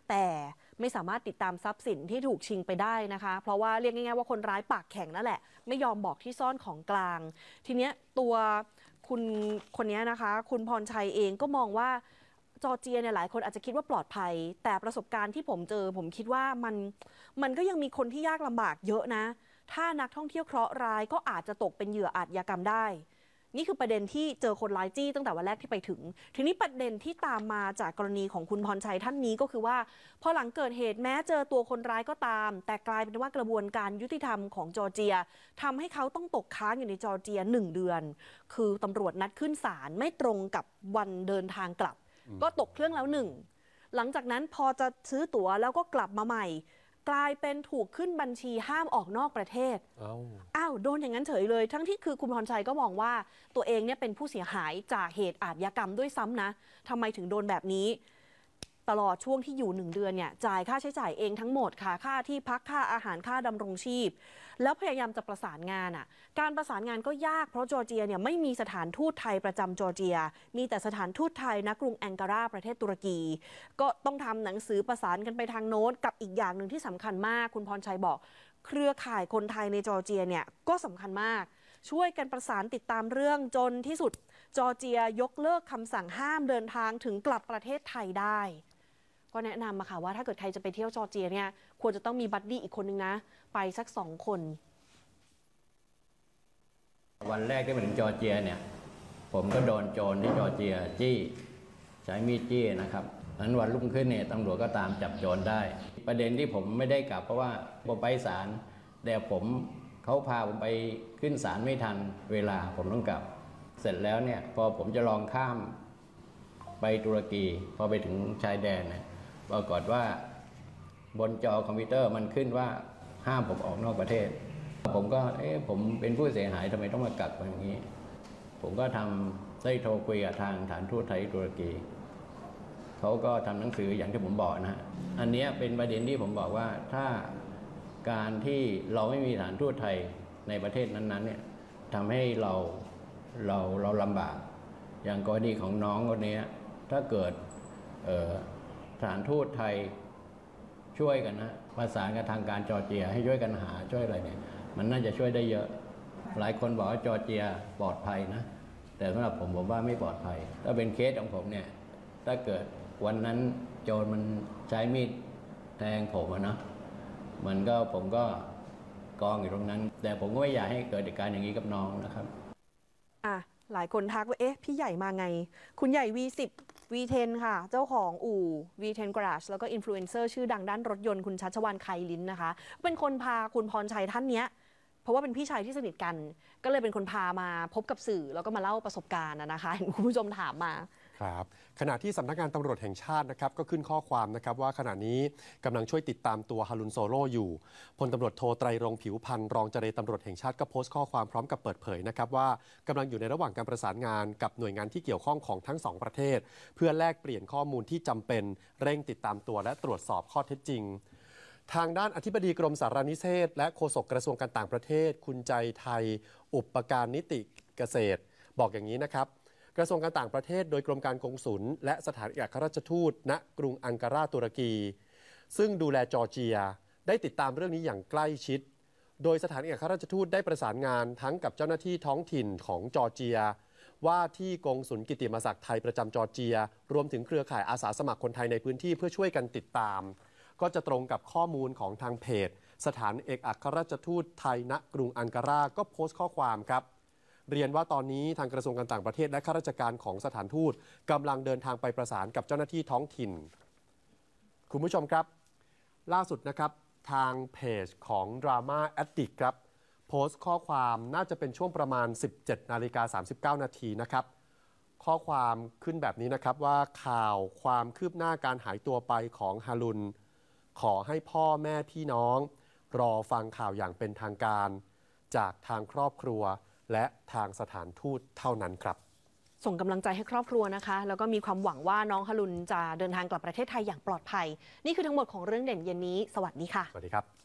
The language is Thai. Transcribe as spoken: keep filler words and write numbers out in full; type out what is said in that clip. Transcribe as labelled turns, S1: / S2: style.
S1: แต่ไม่สามารถติดตามทรัพย์สินที่ถูกชิงไปได้นะคะเพราะว่าเรียกง่ายๆว่าคนร้ายปากแข็งนั่นแหละไม่ยอมบอกที่ซ่อนของกลางทีเนี้ยตัวคุณคนนี้นะคะคุณพรชัยเองก็มองว่าจอร์เจียเนี่ยหลายคนอาจจะคิดว่าปลอดภัยแต่ประสบการณ์ที่ผมเจอผมคิดว่ามันมันก็ยังมีคนที่ยากลำบากเยอะนะถ้านักท่องเที่ยวเคราะห์ร้ายก็อาจจะตกเป็นเหยื่ออาชญากรรมได้นี่คือประเด็นที่เจอคนร้ายจี้ตั้งแต่วันแรกที่ไปถึงทีนี้ประเด็นที่ตามมาจากกรณีของคุณพรชัยท่านนี้ก็คือว่าพอหลังเกิดเหตุแม้เจอตัวคนร้ายก็ตามแต่กลายเป็นว่ากระบวนการยุติธรรมของจอร์เจียทำให้เขาต้องตกค้างอยู่ในจอร์เจียหนึ่งเดือนคือตำรวจนัดขึ้นศาลไม่ตรงกับวันเดินทางกลับก็ตกเครื่องแล้วหนึ่งหลังจากนั้นพอจะซื้อตั๋วแล้วก็กลับมาใหม่กลายเป็นถูกขึ้นบัญชีห้ามออกนอกประเทศอ้าวอ้าวโดนอย่างนั้นเฉยเลยทั้งที่คือคุณพรชัยก็มองว่าตัวเองเนี่ยเป็นผู้เสียหายจากเหตุอาชญากรรมด้วยซ้ำนะทำไมถึงโดนแบบนี้ตลอดช่วงที่อยู่หนึ่งเดือนเนี่ยจ่ายค่าใช้จ่ายเองทั้งหมดค่ะค่าที่พักค่าอาหารค่าดำรงชีพแล้วพยายามจะประสานงานอ่ะการประสานงานก็ยากเพราะจอร์เจียเนี่ยไม่มีสถานทูตไทยประจำจอร์เจียมีแต่สถานทูตไทยณกรุงแองการาประเทศตุรกีก็ต้องทำหนังสือประสานกันไปทางโน้นกับอีกอย่างหนึ่งที่สำคัญมากคุณพรชัยบอกเครือข่ายคนไทยในจอร์เจียเนี่ยก็สำคัญมากช่วยกันประสานติดตามเรื่องจนที่สุดจอร์เจียยกเลิกคำสั่งห้ามเดินทางถึงกลับประเทศไทยได้ก็แนะนำมาค่ะว่าถ้าเกิดใครจะไปเที่ยวจอร์เจียเนี่ยควรจะต้องมีบัดดี้อีกคนนึงนะไปสักสองคน
S2: วันแรกที่มาถึงจอร์เจียเนี่ยผมก็โดนโจรที่จอร์เจียจี้ใช้มีดจี้นะครับนั้นวันรุ่งขึ้นเนี่ยตำรวจก็ตามจับโจรได้ประเด็นที่ผมไม่ได้กลับเพราะว่าผมไปศาลแต่ผมเขาพาผมไปขึ้นศาลไม่ทันเวลาผมต้องกลับเสร็จแล้วเนี่ยพอผมจะลองข้ามไปตุรกีพอไปถึงชายแดนเนี่ยปรากฏว่าบนจอคอมพิวเตอร์มันขึ้นว่าห้ามผมออกนอกประเทศผมก็เอ๊ะผมเป็นผู้เสียหายทำไมต้องมากักอย่างนี้ผมก็ทำได้โทรคุยกับทางฐานทูตไทยตุรกีเขาก็ทำหนังสืออย่างที่ผมบอกนะฮะอันนี้เป็นประเด็นที่ผมบอกว่าถ้าการที่เราไม่มีฐานทูตไทยในประเทศนั้นๆเนี่ยทำให้เราเราเราลำบากอย่างกรณีของน้องคนนี้ถ้าเกิดสถานทูตไทยช่วยกันนะประสานกับทางการจอร์เจียให้ช่วยกันหาช่วยอะไรเนี่ยมันน่าจะช่วยได้เยอะหลายคนบอกว่าจอร์เจียปลอดภัยนะแต่สำหรับผมผมว่าไม่ปลอดภัยถ้าเป็นเคสของผมเนี่ยถ้าเกิดวันนั้นโจรมันใช้มีดแทงผมนะมันก็ผมก็กองอยู่ตรงนั้นแต่ผมก็ไม่อยากให้เกิดเหตุการณ์อย่างนี้กับน้องนะครับ
S1: อ่ะหลายคนทักว่าเอ๊ะพี่ใหญ่มาไงคุณใหญ่ วี สิบ วี เท็น ค่ะเจ้าของอู่ วี เท็น Garage แล้วก็อินฟลูเอนเซอร์ชื่อดังด้านรถยนต์คุณชัชวาลไคลิ้นนะคะเป็นคนพาคุณพรชัยท่านเนี้ยเพราะว่าเป็นพี่ชายที่สนิทกันก็เลยเป็นคนพามาพบกับสื่อแล้วก็มาเล่าประสบการณ์นะคะเห็นคุณผู้ชมถามมา
S3: ครับขณะที่สำนักงานตำรวจแห่งชาตินะครับก็ขึ้นข้อความนะครับว่าขณะนี้กำลังช่วยติดตามตัวฮารุนโซโลอยู่พลตำรวจโทไตรรงค์ผิวพันธ์รองเจรตำรวจแห่งชาติก็โพสต์ข้อความพร้อมกับเปิดเผยนะครับว่ากำลังอยู่ในระหว่างการประสานงานกับหน่วยงานที่เกี่ยวข้องของทั้งสองประเทศเพื่อแลกเปลี่ยนข้อมูลที่จำเป็นเร่งติดตามตัวและตรวจสอบข้อเท็จจริงทางด้านอธิบดีกรมสารนิเทศและโฆษกกระทรวงการต่างประเทศคุณใจไทยอุปการนิติเกษตรบอกอย่างนี้นะครับกระทรวงการต่างประเทศโดยกรมการกงสุลและสถานเอกอัครราชทูตณกรุงอังการาตุรกีซึ่งดูแลจอร์เจียได้ติดตามเรื่องนี้อย่างใกล้ชิดโดยสถานเอกอัครราชทูตได้ประสานงานทั้งกับเจ้าหน้าที่ท้องถิ่นของจอร์เจียว่าที่กงสุลกิติมศักดิ์ไทยประจำจอร์เจียรวมถึงเครือข่ายอาสาสมัครคนไทยในพื้นที่เพื่อช่วยกันติดตามก็จะตรงกับข้อมูลของทางเพจสถานเอกอัครราชทูตไทยณกรุงอังการาก็โพสต์ข้อความครับเรียนว่าตอนนี้ทางกระทรวงการต่างประเทศและข้าราชการของสถานทูตกำลังเดินทางไปประสานกับเจ้าหน้าที่ท้องถิ่นคุณผู้ชมครับล่าสุดนะครับทางเพจของ Drama Addict ครับโพสต์ข้อความน่าจะเป็นช่วงประมาณ สิบเจ็ดนาฬิกาสามสิบเก้านาทีนะครับข้อความขึ้นแบบนี้นะครับว่าข่าวความคืบหน้าการหายตัวไปของฮารุนขอให้พ่อแม่พี่น้องรอฟังข่าวอย่างเป็นทางการจากทางครอบครัวและทางสถานทูตเท่านั้นครับ
S1: ส่งกำลังใจให้ครอบครัวนะคะแล้วก็มีความหวังว่าน้องฮารุนจะเดินทางกลับประเทศไทยอย่างปลอดภัยนี่คือทั้งหมดของเรื่องเด่นเย็นนี้สวัสดีค่ะ
S3: สวัสดีครับ